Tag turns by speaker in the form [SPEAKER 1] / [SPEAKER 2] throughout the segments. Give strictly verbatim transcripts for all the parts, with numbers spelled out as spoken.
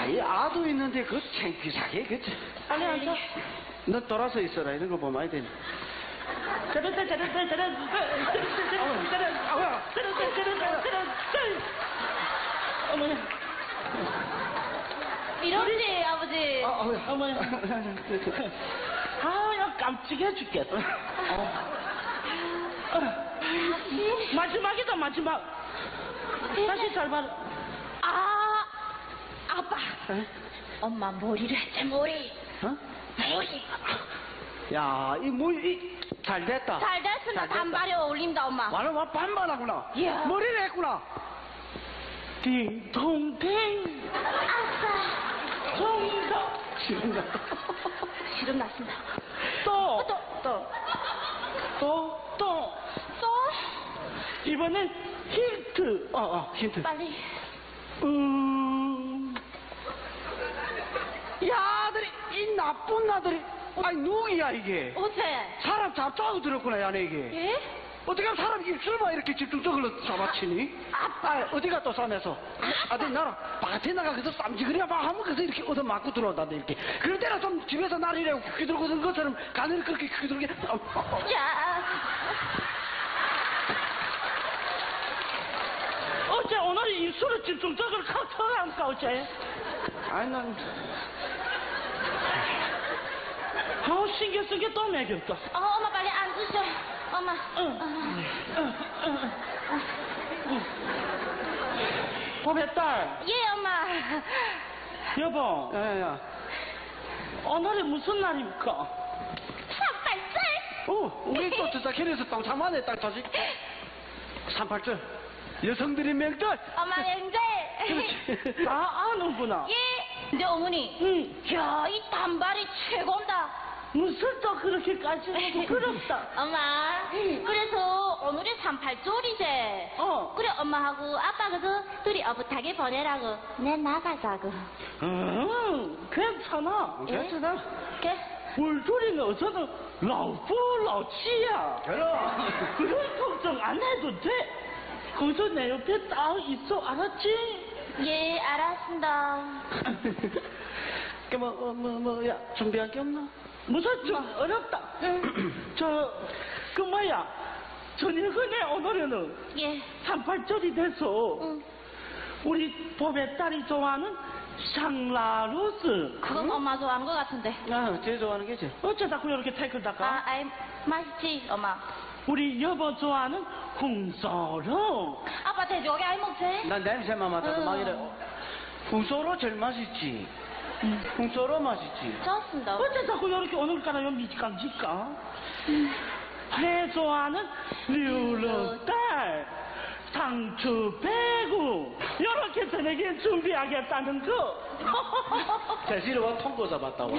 [SPEAKER 1] 이 아도 있는데 그 창피하게 그.
[SPEAKER 2] 빨리 앉아.
[SPEAKER 1] 너 돌아서 있어라. 이런 거 보면 안 되니.
[SPEAKER 2] 저런다 저런다 저런다 저런다 저런다 저런다 저런다 저런다 어머니
[SPEAKER 3] 이러지 아버지.
[SPEAKER 1] 아, 어,
[SPEAKER 2] 어머니 아 야 깜찍해 죽겠다. 마지막이다 마지막. 다시 잘 봐라.
[SPEAKER 3] 아 아빠.
[SPEAKER 1] 에?
[SPEAKER 3] 엄마 머리를 했지 머리.
[SPEAKER 1] 어?
[SPEAKER 3] 머리.
[SPEAKER 1] 야, 이 뭐, 이, 잘 됐다.
[SPEAKER 3] 잘 됐으나
[SPEAKER 1] 잘 됐다.
[SPEAKER 3] 단발이 어울린다 엄마.
[SPEAKER 1] 말은 와 반반하구나.
[SPEAKER 3] 이야.
[SPEAKER 1] 머리를 했구나.
[SPEAKER 2] 딩동댕
[SPEAKER 3] 아싸.
[SPEAKER 2] 정답.
[SPEAKER 1] 싫은가?
[SPEAKER 3] 시름 났습니다.
[SPEAKER 2] 또
[SPEAKER 3] 또.
[SPEAKER 2] 또. 또, 또.
[SPEAKER 3] 또.
[SPEAKER 2] 이번엔 힌트.
[SPEAKER 1] 어, 어, 힌트.
[SPEAKER 3] 빨리.
[SPEAKER 2] 음.
[SPEAKER 1] 야, 아들이, 이 나쁜 아들이. 아니, 누구야, 이게?
[SPEAKER 3] 어째?
[SPEAKER 1] 사람 잡자고 들었구나, 야네, 이게.
[SPEAKER 3] 예?
[SPEAKER 1] 어떻게 하면 사람 입술만 이렇게 집중적으로 잡아치니? 아빠, 어디가 또 싸매서? 아들, 나랑 밭에 나가서 쌈지그리야 막 하면 그래서 이렇게 얻어맞고 들어온다는데, 이렇게. 그럴 때는 좀 집에서 나리래 휘두르고 있는 것처럼 가늘을 그렇게 휘두르게.
[SPEAKER 3] 야.
[SPEAKER 2] 어째 오늘 입술을 집중적으로 칵 털어안까 어째?
[SPEAKER 1] 아니, 난.
[SPEAKER 2] 아우 신경 쓴 게 또 매겼다.
[SPEAKER 3] 어, 엄마 빨리 앉으셔. 엄마.
[SPEAKER 2] 응.
[SPEAKER 3] 어.
[SPEAKER 2] 응, 응, 응. 보배 딸,
[SPEAKER 3] 예, 엄마.
[SPEAKER 2] 여보,
[SPEAKER 1] 야, 야, 야.
[SPEAKER 2] 오늘이 무슨 날입니까?
[SPEAKER 3] 삼팔절.
[SPEAKER 1] 어, 우리 또 진짜 길에서 똥참하네, 딸 다시. 삼팔절. 여성들의 명절.
[SPEAKER 3] 엄마 명절.
[SPEAKER 1] 그렇지.
[SPEAKER 2] 다 아는구나.
[SPEAKER 3] 예. 근데 어머니.
[SPEAKER 2] 응.
[SPEAKER 3] 야, 이 단발이 최고다.
[SPEAKER 2] 무슨 또 그렇게까지 부끄럽다.
[SPEAKER 3] 엄마. 그래서 오늘이 삼팔절이지.
[SPEAKER 2] 어.
[SPEAKER 3] 그래 엄마하고 아빠 그래서 둘이 어붓하게 보내라고. 내 나가자고.
[SPEAKER 2] 응, 괜찮아.
[SPEAKER 1] 괜찮아.
[SPEAKER 3] 그래.
[SPEAKER 2] 울돌이는 어서는 라우프 라우치야.
[SPEAKER 1] 그럼.
[SPEAKER 2] 그런 걱정 안 해도 돼. 거기서 내 옆에 딱 있어, 알았지?
[SPEAKER 3] 예, 알았습니다.
[SPEAKER 1] 그, 뭐, 어, 뭐, 뭐, 야, 준비할 게 없나?
[SPEAKER 2] 무슨 좀 어렵다. 저, 그 뭐야, 저녁에 오늘은
[SPEAKER 3] 예.
[SPEAKER 2] 삼팔절이 돼서
[SPEAKER 3] 응.
[SPEAKER 2] 우리 보배 딸이 좋아하는 샹라루스.
[SPEAKER 3] 그건 엄마 좋아하는 것 같은데.
[SPEAKER 1] 아, 제일 좋아하는 게지.
[SPEAKER 2] 어째 자꾸 이렇게 태클다가
[SPEAKER 3] 아, 아이, 맛있지, 엄마.
[SPEAKER 2] 우리 여보 좋아하는 홍소로.
[SPEAKER 3] 아빠 돼지고기 아이 먹지?
[SPEAKER 1] 난 냄새만 맡아도
[SPEAKER 3] 응.
[SPEAKER 1] 막 이래. 홍소로 제일 맛있지. 홍소로 맛있지.
[SPEAKER 3] 좋습니다.
[SPEAKER 2] 어째 자꾸 이렇게 오늘까지 미지감질까? 회 좋아하는 류르딸, 상추 배구. 이렇게 저녁에 준비하겠다는 거.
[SPEAKER 1] 제시로와 통고 잡았다고.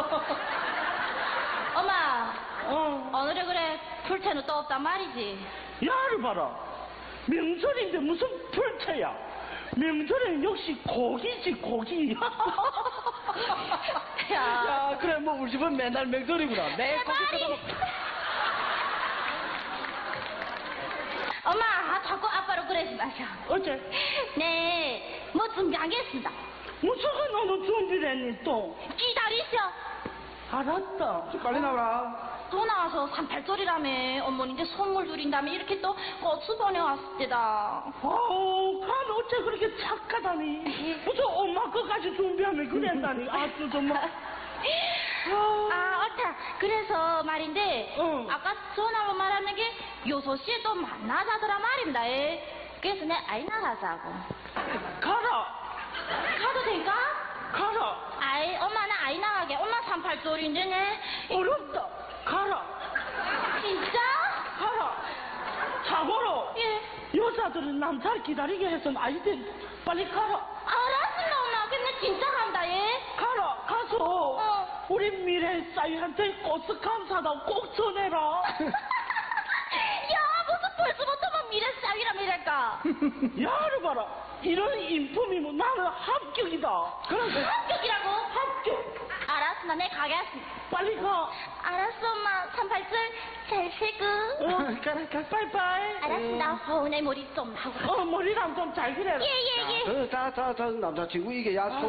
[SPEAKER 3] 엄마,
[SPEAKER 2] 어,
[SPEAKER 3] 오늘은 그래, 풀채는 또 없단 말이지.
[SPEAKER 2] 야를 봐라. 명절인데 무슨 풀채야. 명절에는 역시 고기지, 고기.
[SPEAKER 3] 야,
[SPEAKER 1] 야, 그래, 뭐, 우리 집은 맨날 명절이구나. 매일
[SPEAKER 3] 내
[SPEAKER 1] 고기
[SPEAKER 3] 말이.
[SPEAKER 1] 뜯어.
[SPEAKER 3] 엄마, 아, 자꾸 아빠로 그러지 마셔.
[SPEAKER 2] 어째?
[SPEAKER 3] 네, 뭐 준비하겠습니다.
[SPEAKER 2] 무슨 너는 준비를 했니 또?
[SPEAKER 3] 기다리셔.
[SPEAKER 2] 알았다.
[SPEAKER 1] 빨리 나와라.
[SPEAKER 3] 또 나와서 삼팔절이라며 어머니한테 선물 드린다며 이렇게 또 고추 보내왔을 때다.
[SPEAKER 2] 아우, 간 어째 그렇게 착하다니. 무슨 엄마 거까지 준비하면 그랬다니. 아주 정말.
[SPEAKER 3] 아, 어차. 그래서 말인데,
[SPEAKER 2] 응.
[SPEAKER 3] 아까 전화로 말하는 게 여섯 시에 또 만나자더라 말입니다. 에. 그래서 내 아이 나가자고.
[SPEAKER 2] 가라.
[SPEAKER 3] 가도 될까?
[SPEAKER 2] 가라.
[SPEAKER 3] 아이, 엄마 나 아이 나가게. 엄마 삼팔절인데 네.
[SPEAKER 2] 어렵다. 가라.
[SPEAKER 3] 진짜?
[SPEAKER 2] 가라. 참고로
[SPEAKER 3] 예.
[SPEAKER 2] 여자들은 남자를 기다리게 해서는 아이들 빨리 가라.
[SPEAKER 3] 알았습니다, 엄마. 근데 진짜 간다, 예.
[SPEAKER 2] 가라. 가서
[SPEAKER 3] 어.
[SPEAKER 2] 우리 미래 사위한테 꽃을 감사하다고 꼭 전해라.
[SPEAKER 3] 야, 무슨 벌써부터 막 미래 싸위라며 이랄까.
[SPEAKER 2] 야를 봐라. 이런 인품이면 나는 합격이다. 그래.
[SPEAKER 3] 합격이라고?
[SPEAKER 2] 합격.
[SPEAKER 3] 알았어, 내 가겠습니다.
[SPEAKER 2] 빨리 가.
[SPEAKER 3] 알았어, 엄마. 삼팔절 잘 쉬고.
[SPEAKER 2] 어, 가라, 가. 빠이빠이.
[SPEAKER 3] 알았습니다. 어, 내 머리 좀 하고.
[SPEAKER 2] 어, 머리랑 좀 잘 그래라.
[SPEAKER 3] 예, 예, 예.
[SPEAKER 1] 자, 자, 자, 자, 남자친구, 이게 야,